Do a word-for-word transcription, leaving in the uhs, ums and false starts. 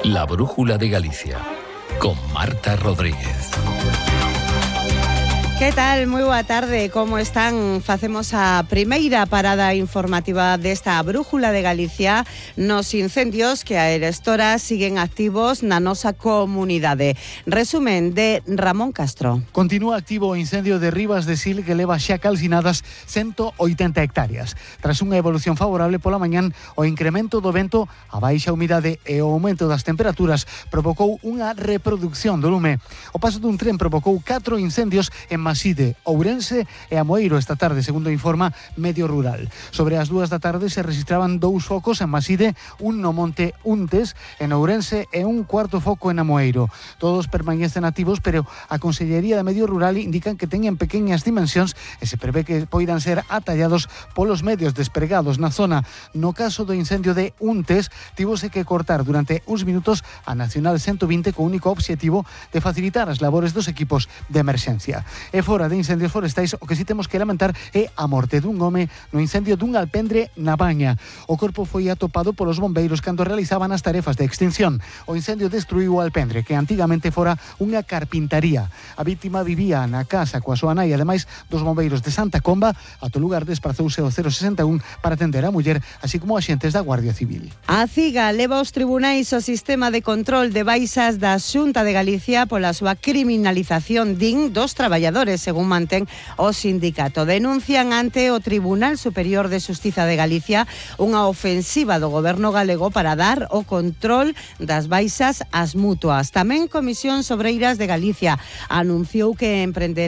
La Brújula de Galicia, con Marta Rodríguez. Que tal? Moi boa tarde, como están? Facemos a primeira parada informativa desta Brújula de Galicia nos incendios que a Erestora siguen activos na nosa comunidade. Resumen de Ramón Castro. Continúa activo o incendio de Rivas de Sil que leva xa calcinadas ciento oitenta hectáreas. Tras unha evolución favorable pola mañán, o incremento do vento, a baixa humidade e o aumento das temperaturas provocou unha reproducción do lume. O paso dun tren provocou catro incendios en Maside, Ourense e Amoeiro esta tarde, segundo informa Medio Rural. Sobre as dúas da tarde se registraban dous focos en Maside, un no Monte Untes, en Ourense, e un cuarto foco en Amoeiro. Todos permanecen activos, pero a Consellería de Medio Rural indican que teñen pequeñas dimensións e se prevé que poidan ser atallados polos medios despregados na zona. No caso do incendio de Untes, tivose que cortar durante uns minutos a Nacional ciento vinte co único obxectivo de facilitar as labores dos equipos de emerxencia. E fora de incendios forestais, o que si temos que lamentar é a morte dun home no incendio dun alpendre na Baña. O corpo foi atopado polos bombeiros cando realizaban as tarefas de extinción. O incendio destruiu o alpendre, que antigamente fora unha carpintaría. A vítima vivía na casa coa súa nai, ademais dos bombeiros de Santa Comba. Ata o lugar desprazouse o cero sesenta e un para atender a muller, así como axentes da Guardia Civil. A CIGA leva aos tribunais o sistema de control de baixas da Xunta de Galicia pola súa criminalización, din, dos traballadores, según mantén o sindicato. Denuncian ante o Tribunal Superior de Xustiza de Galicia unha ofensiva do goberno galego para dar o control das baixas ás mutuas. Tamén Comisións Obreiras de Galicia anunciou que emprender